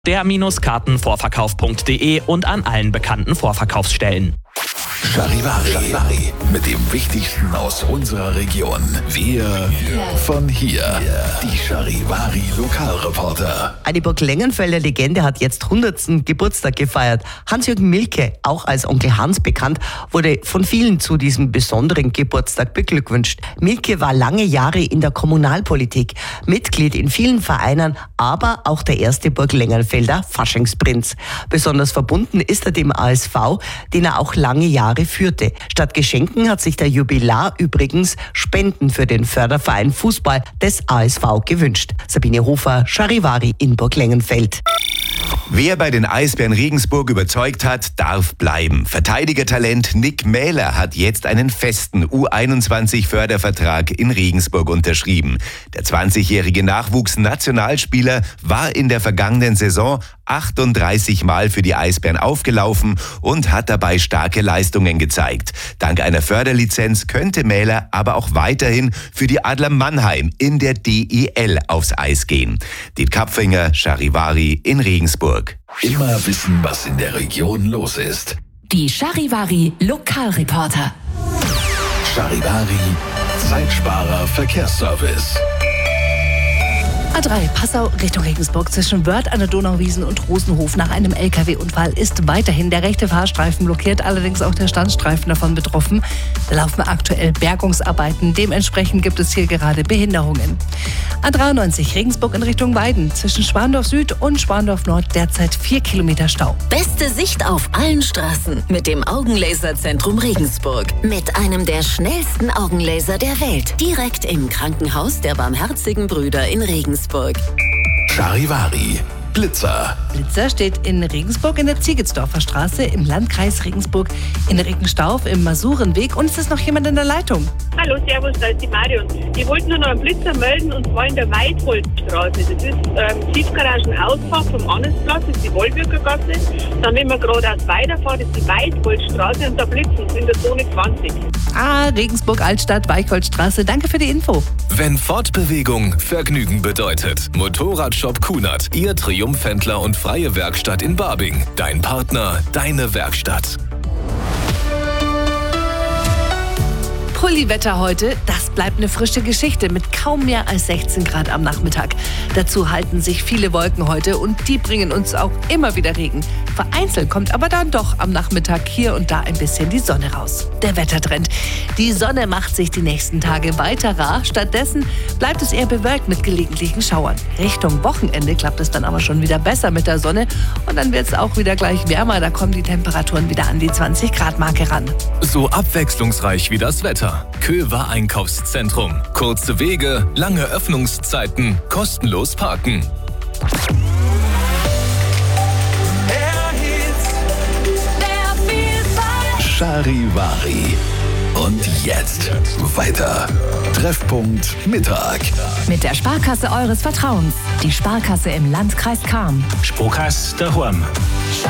der-kartenvorverkauf.de und an allen bekannten Vorverkaufsstellen. Charivari mit dem Wichtigsten aus unserer Region. Wir von hier. Die Charivari Lokalreporter. Eine Burglengenfelder Legende hat jetzt 100. Geburtstag gefeiert. Hans-Jürgen Mielke, auch als Onkel Hans bekannt, wurde von vielen zu diesem besonderen Geburtstag beglückwünscht. Mielke war lange Jahre in der Kommunalpolitik, Mitglied in vielen Vereinen, aber auch der erste Burglengenfelder Faschingsprinz. Besonders verbunden ist er dem ASV, den er auch lange Jahre führte. Statt Geschenken hat sich der Jubilar übrigens Spenden für den Förderverein Fußball des ASV gewünscht. Sabine Hofer, Charivari in Burglengenfeld. Wer bei den Eisbären Regensburg überzeugt hat, darf bleiben. Verteidigertalent Nick Mähler hat jetzt einen festen U21-Fördervertrag in Regensburg unterschrieben. Der 20-jährige Nachwuchsnationalspieler war in der vergangenen Saison 38 Mal für die Eisbären aufgelaufen und hat dabei starke Leistungen gezeigt. Dank einer Förderlizenz könnte Mähler aber auch weiterhin für die Adler Mannheim in der DEL aufs Eis gehen. Die Kapfinger, Charivari in Regensburg. Immer wissen, was in der Region los ist. Die Charivari Lokalreporter. Charivari Zeitsparer Verkehrsservice. A3 Passau Richtung Regensburg zwischen Wörth an der Donauwiesen und Rosenhof nach einem LKW-Unfall ist weiterhin der rechte Fahrstreifen blockiert, allerdings auch der Standstreifen davon betroffen. Da laufen aktuell Bergungsarbeiten, dementsprechend gibt es hier gerade Behinderungen. A93 Regensburg in Richtung Weiden zwischen Schwandorf Süd und Schwandorf Nord derzeit 4 Kilometer Stau. Beste Sicht auf allen Straßen mit dem Augenlaserzentrum Regensburg. Mit einem der schnellsten Augenlaser der Welt. Direkt im Krankenhaus der Barmherzigen Brüder in Regensburg. Charivari Blitzer. Blitzer steht in Regensburg in der Ziegelsdorfer Straße im Landkreis Regensburg in Regenstauf im Masurenweg. Und es ist noch jemand in der Leitung. Hallo, servus, da ist die Marion. Ich wollte nur noch einen Blitzer melden und zwar in der Weidholzstraße. Das ist Tiefgaragenausfahrt vom Annesplatz, das ist die Wollbürger Gasse. Dann, wenn man geradeaus weiterfährt, ist die Weidholzstraße und da blitzen sie in der Zone 20. Regensburg Altstadt, Weichholzstraße. Danke für die Info. Wenn Fortbewegung Vergnügen bedeutet. Motorradshop Kunert, Ihr Triumphhändler und freie Werkstatt in Babing. Dein Partner, deine Werkstatt. Pulliwetter heute, das bleibt eine frische Geschichte mit kaum mehr als 16 Grad am Nachmittag. Dazu halten sich viele Wolken heute und die bringen uns auch immer wieder Regen. Vereinzelt kommt aber dann doch am Nachmittag hier und da ein bisschen die Sonne raus. Der Wettertrend. Die Sonne macht sich die nächsten Tage weiter rar. Stattdessen bleibt es eher bewölkt mit gelegentlichen Schauern. Richtung Wochenende klappt es dann aber schon wieder besser mit der Sonne und dann wird es auch wieder gleich wärmer. Da kommen die Temperaturen wieder an die 20-Grad-Marke ran. So abwechslungsreich wie das Wetter. Köver Einkaufszentrum. Kurze Wege, lange Öffnungszeiten, kostenlos parken. Charivari. Und jetzt weiter. Treffpunkt Mittag. Mit der Sparkasse eures Vertrauens. Die Sparkasse im Landkreis Cham. Sparkasse daheim.